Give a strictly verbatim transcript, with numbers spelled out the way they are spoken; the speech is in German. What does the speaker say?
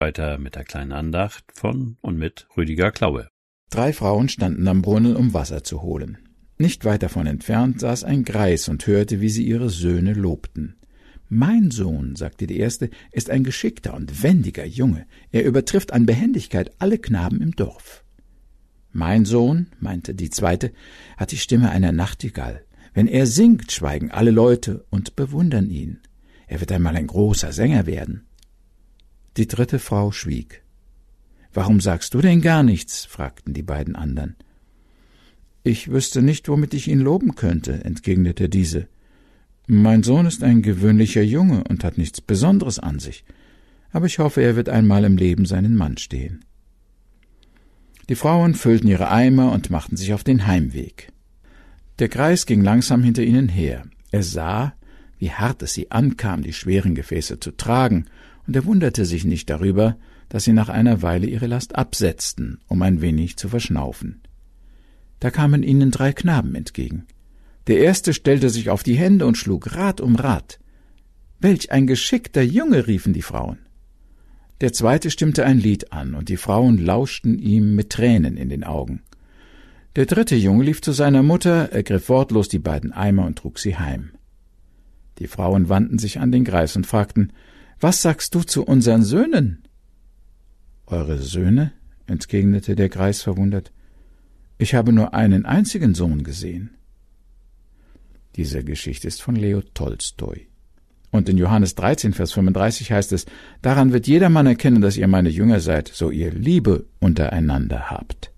Weiter mit der kleinen Andacht von und mit Rüdiger Klaue. Drei Frauen standen am Brunnen, um Wasser zu holen. Nicht weit davon entfernt saß ein Greis und hörte, wie sie ihre Söhne lobten. »Mein Sohn«, sagte die erste, »ist ein geschickter und wendiger Junge. Er übertrifft an Behendigkeit alle Knaben im Dorf.« »Mein Sohn«, meinte die zweite, »hat die Stimme einer Nachtigall. Wenn er singt, schweigen alle Leute und bewundern ihn. Er wird einmal ein großer Sänger werden.« Die dritte Frau schwieg. »Warum sagst du denn gar nichts?« fragten die beiden anderen. »Ich wüsste nicht, womit ich ihn loben könnte«, entgegnete diese. »Mein Sohn ist ein gewöhnlicher Junge und hat nichts Besonderes an sich, aber ich hoffe, er wird einmal im Leben seinen Mann stehen.« Die Frauen füllten ihre Eimer und machten sich auf den Heimweg. Der Greis ging langsam hinter ihnen her. Er sah, wie hart es sie ankam, die schweren Gefäße zu tragen, und er wunderte sich nicht darüber, dass sie nach einer Weile ihre Last absetzten, um ein wenig zu verschnaufen. Da kamen ihnen drei Knaben entgegen. Der erste stellte sich auf die Hände und schlug Rad um Rad. »Welch ein geschickter Junge«, riefen die Frauen. Der zweite stimmte ein Lied an, und die Frauen lauschten ihm mit Tränen in den Augen. Der dritte Junge lief zu seiner Mutter, ergriff wortlos die beiden Eimer und trug sie heim. Die Frauen wandten sich an den Greis und fragten, »Was sagst du zu unseren Söhnen?« »Eure Söhne?«, entgegnete der Greis verwundert. »Ich habe nur einen einzigen Sohn gesehen.« Diese Geschichte ist von Leo Tolstoi. Und in Johannes dreizehn, Vers fünfunddreißig heißt es, »Daran wird jedermann erkennen, dass ihr meine Jünger seid, so ihr Liebe untereinander habt.«